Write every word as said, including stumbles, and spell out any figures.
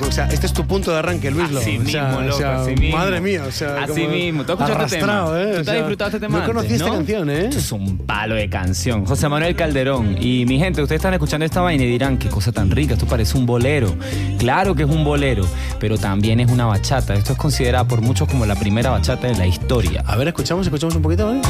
o sea, este es tu punto de arranque, Luislo. Así o sea, mismo, loco, o sea, así mismo. Madre mía, o sea, así como mismo. ¿Tú has escuchado este tema? arrastrado, ¿eh? ¿Tú O te has sea, disfrutado este tema No antes, conocí esta ¿no? canción, ¿eh? Esto es un palo de canción. José Manuel Calderón. Y mi gente, ustedes están escuchando esta vaina y dirán, qué cosa tan rica, esto parece un bolero. Claro que es un bolero, pero también es una bachata. Esto es considerada por muchos como la primera bachata de la historia. A ver, escuchamos, escuchamos un poquito, ¿vale?